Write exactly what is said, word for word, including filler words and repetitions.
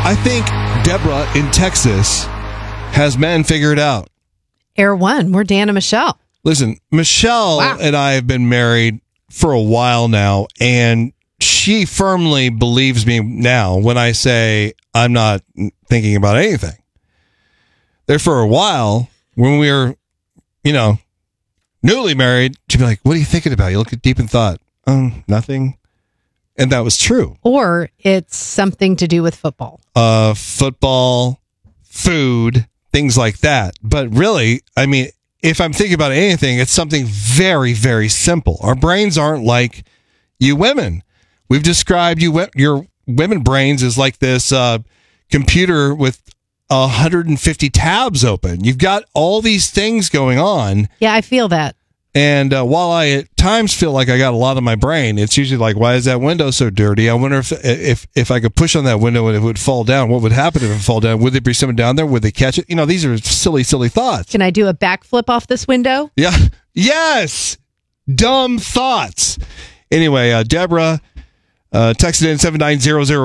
I think Deborah in Texas has men figured out. Air One, we're Dan and Michelle. Listen, Michelle Wow. and I have been married for a while now, and she firmly believes me now when I say I'm not thinking about anything. There for a while, when we were, you know, newly married, she'd be like, what are you thinking about? You look deep in thought. Um, nothing. And that was true. Or it's something to do with football. Uh, football, food, things like that. But really, I mean, if I'm thinking about anything, it's something very, very simple. Our brains aren't like you women. We've described you your women brains as like this uh, computer with one hundred fifty tabs open. You've got all these things going on. Yeah, I feel that. And uh, while I at times feel like I got a lot on my brain, it's usually like, why is that window so dirty? I wonder if if if I could push on that window and it would fall down. What would happen if it fall down? Would there be someone down there? Would they catch it? You know, these are silly, silly thoughts. Can I do a backflip off this window? Yeah. Yes. Dumb thoughts. Anyway, uh, Deborah, uh, texted in seven nine zero zero.